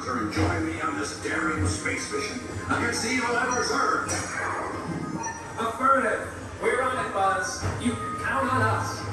to join me on this daring space mission against the evil Emperor's Earth? Affirmative. We're on it, Buzz. You can count on us.